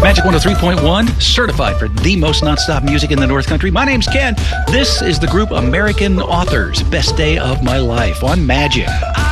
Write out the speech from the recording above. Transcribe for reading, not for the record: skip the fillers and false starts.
Magic 103.1, certified for the most nonstop music in the North Country. My name's Ken. This is the group American Authors. Best day of my life on Magic.